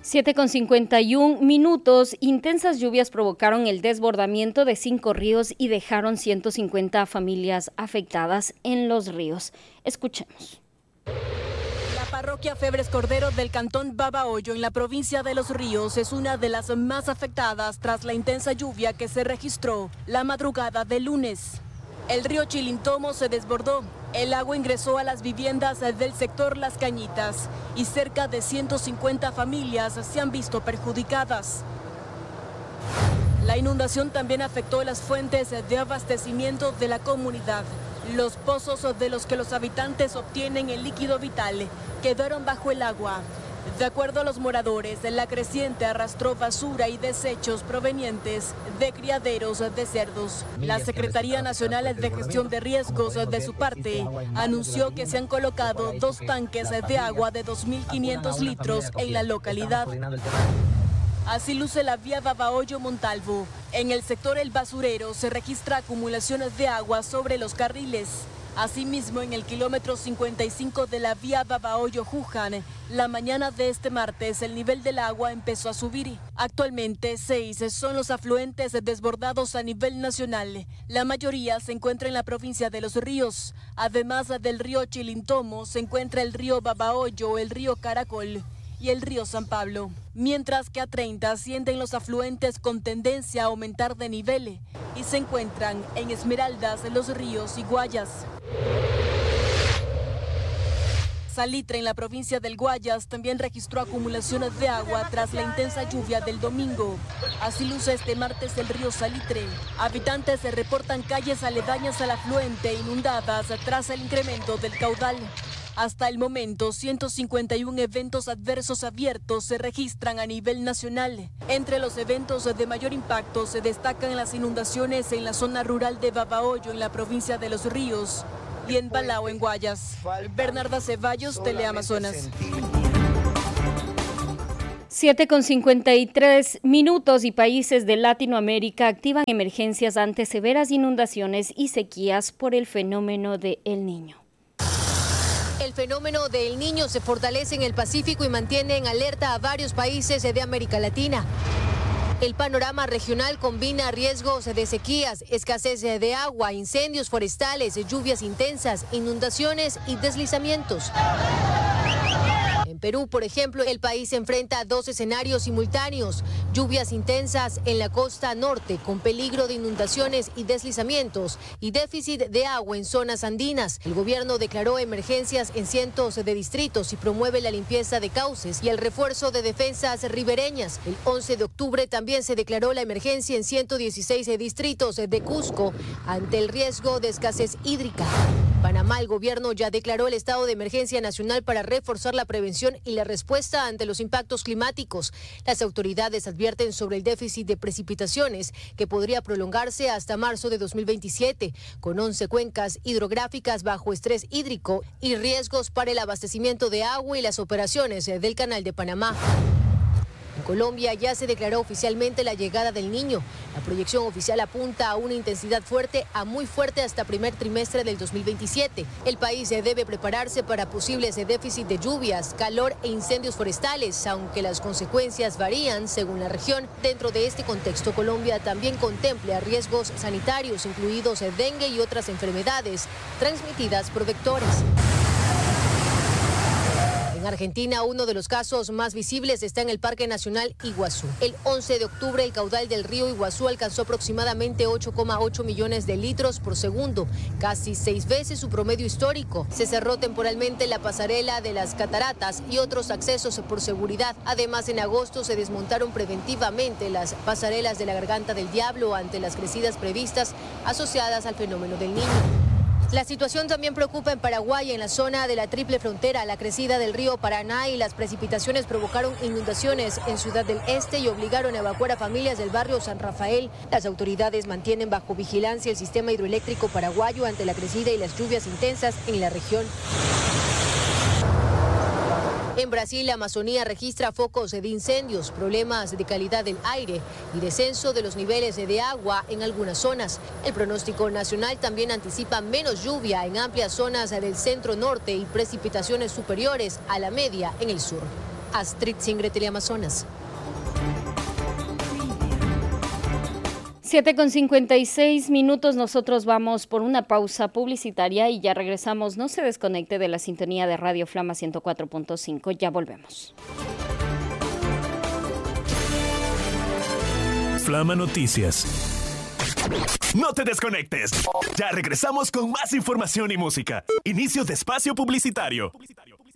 7:51. Intensas lluvias provocaron el desbordamiento de 5 ríos y dejaron 150 familias afectadas en los ríos. Escuchemos. La parroquia Febres Cordero del cantón Babahoyo en la provincia de Los Ríos es una de las más afectadas tras la intensa lluvia que se registró la madrugada del lunes. El río Chilintomo se desbordó. El agua ingresó a las viviendas del sector Las Cañitas y cerca de 150 familias se han visto perjudicadas. La inundación también afectó las fuentes de abastecimiento de la comunidad. Los pozos de los que los habitantes obtienen el líquido vital quedaron bajo el agua. De acuerdo a los moradores, la creciente arrastró basura y desechos provenientes de criaderos de cerdos. La Secretaría Nacional de Gestión de Riesgos, de su parte, anunció que se han colocado 2 tanques de agua de 2.500 litros en la localidad. Así luce la vía Babahoyo-Montalvo. En el sector El Basurero se registra acumulaciones de agua sobre los carriles. Asimismo, en el kilómetro 55 de la vía Babahoyo-Juján, la mañana de este martes el nivel del agua empezó a subir. Actualmente 6 son los afluentes desbordados a nivel nacional. La mayoría se encuentra en la provincia de Los Ríos. Además del río Chilintomo, se encuentra el río Babahoyo, el río Caracol y el río San Pablo, mientras que a 30 ascienden los afluentes con tendencia a aumentar de nivel y se encuentran en Esmeraldas, Los Ríos y Guayas. Salitre, en la provincia del Guayas, también registró acumulaciones de agua tras la intensa lluvia del domingo. Así luce este martes el río Salitre. Habitantes se reportan calles aledañas al afluente inundadas tras el incremento del caudal. Hasta el momento, 151 eventos adversos abiertos se registran a nivel nacional. Entre los eventos de mayor impacto se destacan las inundaciones en la zona rural de Babahoyo, en la provincia de Los Ríos, y en Balao, en Guayas. Bernarda Ceballos, Teleamazonas. 7:53 y países de Latinoamérica activan emergencias ante severas inundaciones y sequías por el fenómeno de El Niño. El fenómeno de El Niño se fortalece en el Pacífico y mantiene en alerta a varios países de América Latina. El panorama regional combina riesgos de sequías, escasez de agua, incendios forestales, lluvias intensas, inundaciones y deslizamientos. En Perú, por ejemplo, el país enfrenta 2 escenarios simultáneos: lluvias intensas en la costa norte con peligro de inundaciones y deslizamientos y déficit de agua en zonas andinas. El gobierno declaró emergencias en cientos de distritos y promueve la limpieza de cauces y el refuerzo de defensas ribereñas. El 11 de octubre también se declaró la emergencia en 116 distritos de Cusco ante el riesgo de escasez hídrica. Panamá, el gobierno ya declaró el estado de emergencia nacional para reforzar la prevención y la respuesta ante los impactos climáticos. Las autoridades advierten sobre el déficit de precipitaciones que podría prolongarse hasta marzo de 2027, con 11 cuencas hidrográficas bajo estrés hídrico y riesgos para el abastecimiento de agua y las operaciones del Canal de Panamá. En Colombia ya se declaró oficialmente la llegada del Niño. La proyección oficial apunta a una intensidad fuerte a muy fuerte hasta primer trimestre del 2027. El país debe prepararse para posibles déficit de lluvias, calor e incendios forestales, aunque las consecuencias varían según la región. Dentro de este contexto, Colombia también contempla riesgos sanitarios, incluidos el dengue y otras enfermedades transmitidas por vectores. En Argentina, uno de los casos más visibles está en el Parque Nacional Iguazú. El 11 de octubre, el caudal del río Iguazú alcanzó aproximadamente 8,8 millones de litros por segundo, casi 6 veces su promedio histórico. Se cerró temporalmente la pasarela de las cataratas y otros accesos por seguridad. Además, en agosto se desmontaron preventivamente las pasarelas de la Garganta del Diablo ante las crecidas previstas asociadas al fenómeno del Niño. La situación también preocupa en Paraguay, en la zona de la triple frontera. La crecida del río Paraná y las precipitaciones provocaron inundaciones en Ciudad del Este y obligaron a evacuar a familias del barrio San Rafael. Las autoridades mantienen bajo vigilancia el sistema hidroeléctrico paraguayo ante la crecida y las lluvias intensas en la región. En Brasil, la Amazonía registra focos de incendios, problemas de calidad del aire y descenso de los niveles de agua en algunas zonas. El pronóstico nacional también anticipa menos lluvia en amplias zonas del centro norte y precipitaciones superiores a la media en el sur. Astrid Singre, Teleamazonas. 7:56. Nosotros vamos por una pausa publicitaria y ya regresamos. No se desconecte de la sintonía de Radio Flama 104.5. Ya volvemos. Flama Noticias. No te desconectes. Ya regresamos con más información y música. Inicio de espacio publicitario.